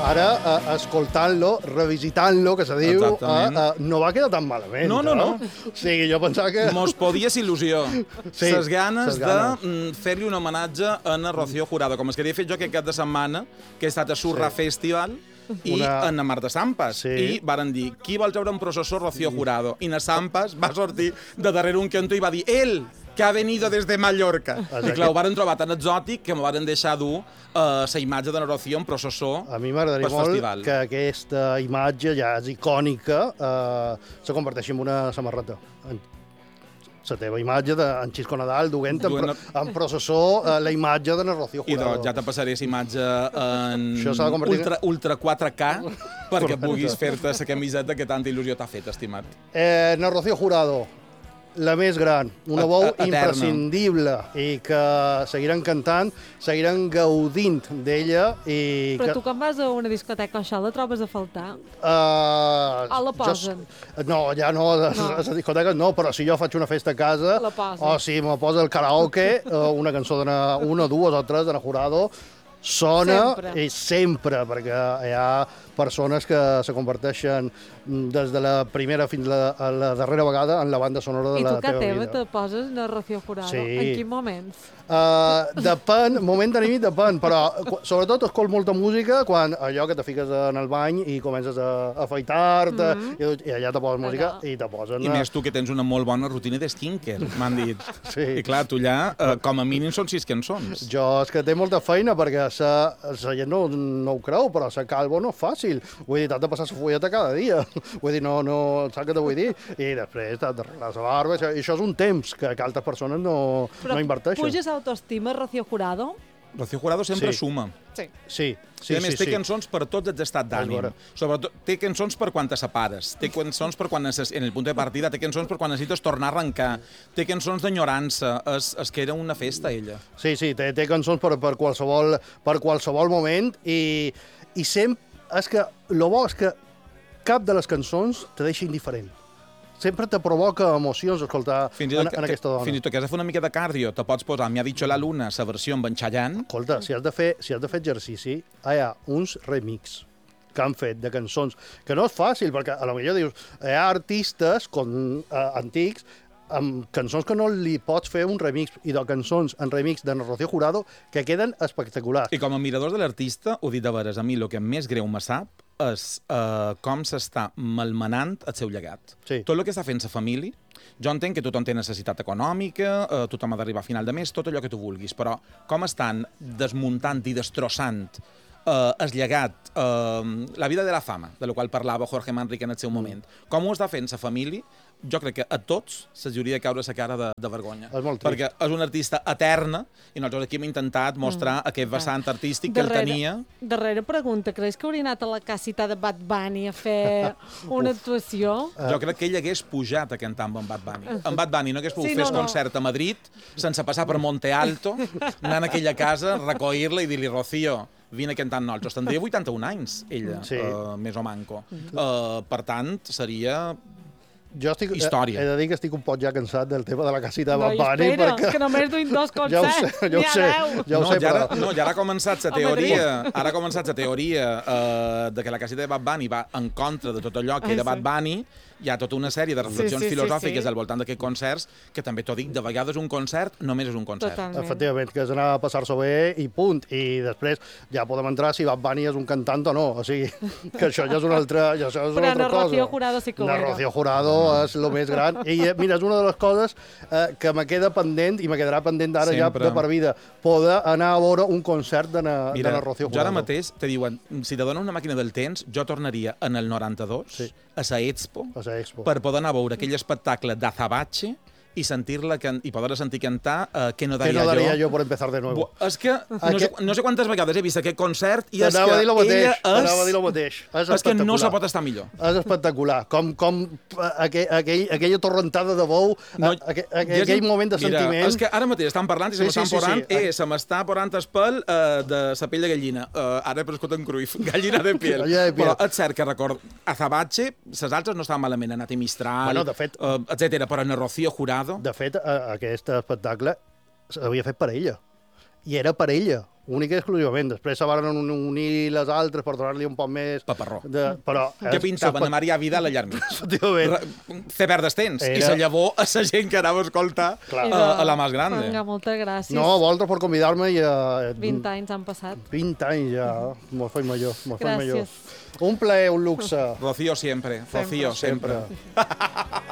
ara, escoltant-lo, revisitant-lo, que se diu, no va quedar tan malament. No. O sigui, jo pensava que... Mos podia ser il·lusió. Sí, ses ganes ses ganes. de fer-li un homenatge a Rocío Jurado, com es que havia fet jo aquest cap de setmana, que he estat a Surra Festival, i en Marta Sampas. I varen dir, qui vol treure un processó Rocío Jurado? I na Sampas va sortir de darrere un cantó i va dir, él, que ha venido desde Mallorca. I clar, ho varen trobar tan exòtic que me varen deixar dur la imatge de Rocío en processó A mi m'agradaria molt que aquesta imatge ja és icònica se converteixi en una samarreta. La teva imatge d'en Xisco Nadal duent en processó la imatge de la Rocío Jurado. I ja te passaré la imatge en ultra 4K perquè puguis fer-te la camiseta que tanta il·lusió t'ha fet, estimat. La Rocío Jurado, la més gran, una veu imprescindible i que seguiran cantant, seguiran gaudint d'ella. Però tu quan vas a una discoteca això la trobes a faltar? O la posen? No, ja no, a les discoteques no, però si jo faig una festa a casa o si me posa el karaoke, una cançó una, dues o tres de la Jurado, sona i sempre, perquè hi ha persones que se converteixen des de la primera fins a la darrera vegada en la banda sonora de la teva vida. I tu que te poses la Rocío Jurado? En quins moments? Depèn, moment d'anímic depèn, però sobretot escolto molta música quan allò que te fiques en el bany i comences a afaitar-te i allà te poses música i te posen... I més tu que tens una molt bona rutina de skincare, m'han dit. I clar, tu allà, com a mínim, són 6 cançons. Jo és que té molta feina perquè la gent no ho creu, però la calvo no és fàcil. Vull dir, t'has de passar la fulleta cada dia. Vull dir, no, saps què te vull dir? I després t'has d'arreglar la barba. I això és un temps que altres persones no inverteixen. Però puges autoestima, Rocío Jurado? Rocío Jurado sempre suma. Sí. A més, té cançons per tots els estats d'ànim. Sobretot, té cançons per quan te separes, té cançons per quan en el punt de partida, té cançons per quan necessites tornar a arrencar, té cançons d'enyorança, és que era una festa, ella. Sí, té cançons per qualsevol moment i sempre... És que el bo és que cap de les cançons te deixa indiferent. Sempre te provoca emocions escoltar en aquesta dona. Fins i tot que has de fer una mica de cardio, te pots posar Me ha dicho la luna, la versió amb en Chayanne. Escolta, si has de fer exercici, hi ha uns remix que han fet de cançons, que no és fàcil, perquè a lo millor dius, hi ha artistes antics amb cançons que no li pots fer un remix, i de cançons en remix de Rocío Jurado que queden espectaculars. I com a miradors de l'artista, ho dic de veres, a mi el que més greu me sap és com s'està malmenant el seu llegat. Tot el que està fent la família, jo entenc que tothom té necessitat econòmica, tothom ha d'arribar a final de mes, tot allò que tu vulguis, però com estan desmuntant i destrossant el llegat, la vida de la fama, de la qual parlava Jorge Manrique en el seu moment, com ho està fent la família, jo crec que a tots se'ls hauria de caure la cara de vergonya. Perquè és una artista eterna i nosaltres aquí hem intentat mostrar aquest vessant artístic que el tenia. Darrera pregunta, creus que hauria anat a la casita de Bad Bunny a fer una actuació? Jo crec que ell hagués pujat a cantar amb en Bad Bunny. En Bad Bunny no hagués pogut fer concert a Madrid sense passar per Monte Alto, anar a aquella casa, recollir-la i dir-li, Rocío, vine a cantar amb nosaltres. Tindria 81 anys, ella, més o manco. Per tant, seria... Jo he de dir que estic un poc ja cansat del tema de la casita de Bad Bunny. Espera, que només duim 2 concerts. Ja ho sé, però... No, ja ha començat la teoria de que la casita de Bad Bunny va en contra de tot allò que era Bad Bunny. Hi ha tota una sèrie de reflexions filosòfiques al voltant d'aquests concerts, que també t'ho dic, de vegades un concert només és un concert. Efectivament, que és anar a passar-s'ho bé i punt. I després ja podem entrar si Bad Bunny és un cantant o no. O sigui, que això ja és una altra cosa. Però la Rocío Jurado sí que ho era. La Rocío Jurado és el més gran. I mira, és una de les coses que me queda pendent i me quedarà pendent ara ja de per vida. Poder anar a veure un concert de la Rocío Jurado. Jo ara mateix te diuen, si te donen una màquina del temps, jo tornaria en el 92 a la Expo per poder anar a veure aquell espectacle d'Azabache i sentir-la i poder sentir cantar Que no daría yo por empezar de nuevo. És que no sé quantes vegades he vist aquest concert i és que ella és... dir lo mateix. És que no se pot estar millor. És espectacular. Com aquella torrentada de bou, aquell moment de sentiment... És que ara mateix estan parlant i se m'està porant el pèl de la pell de gallina. Ara he prescut en Cruyff, gallina de piel. Però és cert que record Azabache, les altres no estaven malament, Nati Mistral, etcètera, però en Rocío Jurado... De fet, aquest espectacle s'havia fet per ella. i era per ella, única i exclusivament. Després se van unir les altres per donar-li un poc més... Paparró. Però... Que pintaven a Maria Vidal allà enmig. Efectivament. Fer perdes temps. I la llavor a la gent que anava a escoltar a la més gran. Vinga, moltes gràcies. No, a vosaltres per convidar-me. 20 anys han passat. 20 anys ja. M'ho faig major. Gràcies. Un plaer, un luxe. Rocío siempre. Rocío siempre.